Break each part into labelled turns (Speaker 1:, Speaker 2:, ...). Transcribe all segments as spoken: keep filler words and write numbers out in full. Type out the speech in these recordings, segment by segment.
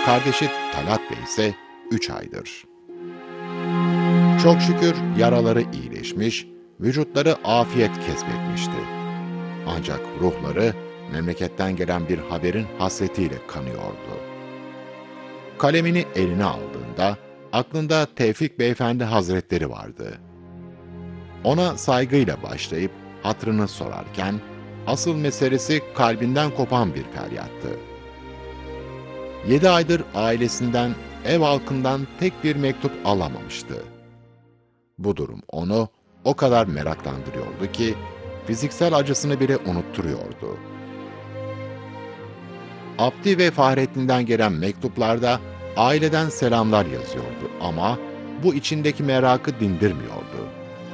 Speaker 1: kardeşi Talat Bey ise üç aydır. Çok şükür yaraları iyileşmiş, vücutları afiyet kesbetmişti. Ancak ruhları memleketten gelen bir haberin hasretiyle kanıyordu. Kalemini eline aldığında aklında Tevfik Beyefendi Hazretleri vardı. Ona saygıyla başlayıp hatırını sorarken asıl meselesi kalbinden kopan bir feryattı. Yedi aydır ailesinden, ev halkından tek bir mektup alamamıştı. Bu durum onu o kadar meraklandırıyordu ki fiziksel acısını bile unutturuyordu. Abdi ve Fahrettin'den gelen mektuplarda aileden selamlar yazıyordu ama bu içindeki merakı dindirmiyordu.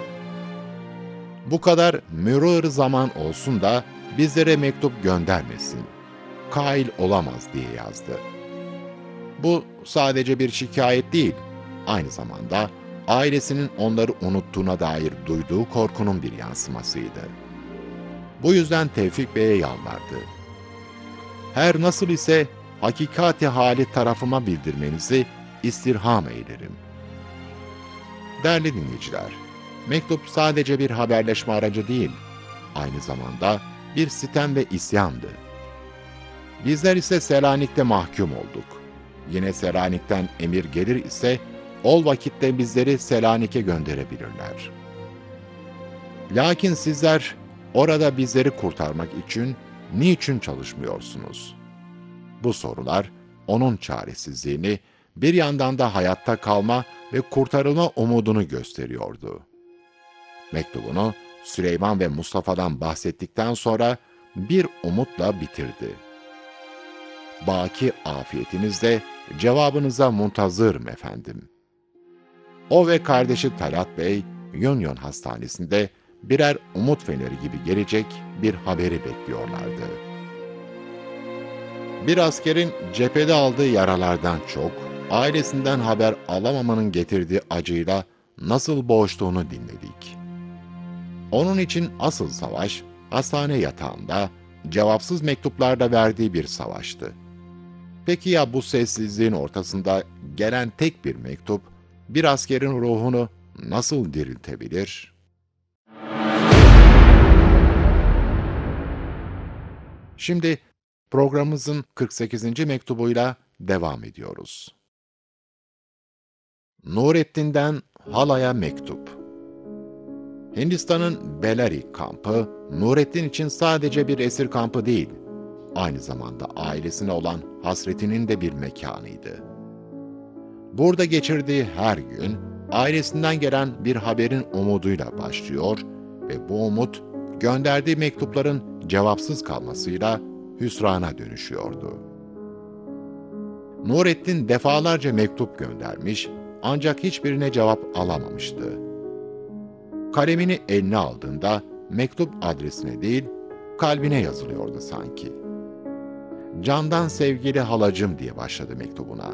Speaker 1: Bu kadar mürür zaman olsun da bizlere mektup göndermesin, kail olamaz diye yazdı. Bu sadece bir şikayet değil, aynı zamanda ailesinin onları unuttuğuna dair duyduğu korkunun bir yansımasıydı. Bu yüzden Tevfik Bey'e yalvardı. Her nasıl ise hakikati hali tarafıma bildirmenizi istirham eylerim. Değerli dinleyiciler, mektup sadece bir haberleşme aracı değil, aynı zamanda bir sitem ve isyandı. Bizler ise Selanik'te mahkum olduk. Yine Selanik'ten emir gelir ise, ol vakitte bizleri Selanik'e gönderebilirler. Lakin sizler orada bizleri kurtarmak için niçin çalışmıyorsunuz? Bu sorular onun çaresizliğini, bir yandan da hayatta kalma ve kurtarılma umudunu gösteriyordu. Mektubunu Süleyman ve Mustafa'dan bahsettikten sonra bir umutla bitirdi. Baki afiyetinizle cevabınıza muntazırım efendim. O ve kardeşi Talat Bey, Yunyon Hastanesi'nde birer umut feneri gibi gelecek bir haberi bekliyorlardı. Bir askerin cephede aldığı yaralardan çok, ailesinden haber alamamanın getirdiği acıyla nasıl boğuştuğunu dinledik. Onun için asıl savaş, hastane yatağında, cevapsız mektuplarda verdiği bir savaştı. Peki ya bu sessizliğin ortasında gelen tek bir mektup, bir askerin ruhunu nasıl diriltebilir? Şimdi programımızın kırk sekizinci mektubuyla devam ediyoruz. Nurettin'den Hala'ya mektup. Hindistan'ın Belari kampı, Nurettin için sadece bir esir kampı değil, aynı zamanda ailesine olan hasretinin de bir mekanıydı. Burada geçirdiği her gün, ailesinden gelen bir haberin umuduyla başlıyor ve bu umut, gönderdiği mektupların cevapsız kalmasıyla hüsrana dönüşüyordu. Nurettin defalarca mektup göndermiş, ancak hiçbirine cevap alamamıştı. Kalemini eline aldığında mektup adresine değil, kalbine yazılıyordu sanki. Candan sevgili halacım diye başladı mektubuna.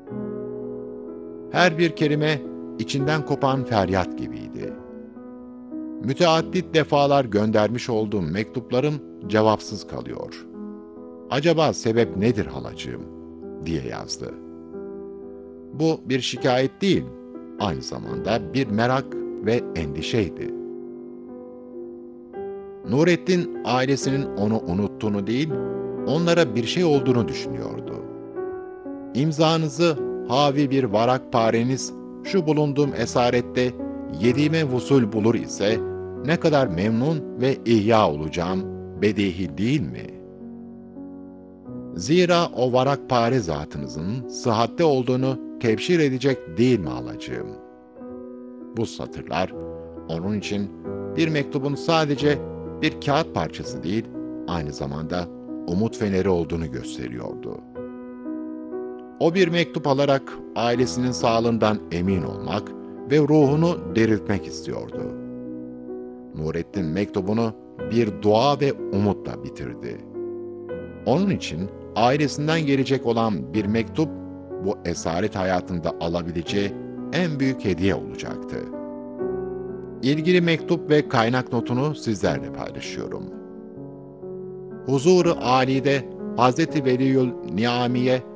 Speaker 1: Her bir kelime içinden kopan feryat gibiydi. Müteaddit defalar göndermiş olduğum mektuplarım cevapsız kalıyor. Acaba sebep nedir halacığım? Diye yazdı. Bu bir şikayet değil, aynı zamanda bir merak ve endişeydi. Nurettin ailesinin onu unuttuğunu değil, onlara bir şey olduğunu düşünüyordu. İmzanızı havi bir varakpareniz şu bulunduğum esarette yediğime vusul bulur ise ne kadar memnun ve ihya olacağım bedihi değil mi? Zira o varakpare zatınızın sıhhatte olduğunu tebşir edecek değil mi halacığım? Bu satırlar onun için bir mektubun sadece bir kağıt parçası değil, aynı zamanda umut feneri olduğunu gösteriyordu. O bir mektup alarak ailesinin sağlığından emin olmak ve ruhunu diriltmek istiyordu. Nurettin mektubunu bir dua ve umutla bitirdi. Onun için ailesinden gelecek olan bir mektup, bu esaret hayatında alabileceği en büyük hediye olacaktı. İlgili mektup ve kaynak notunu sizlerle paylaşıyorum. Huzur-u âlide Hazreti Veliyül Niamiye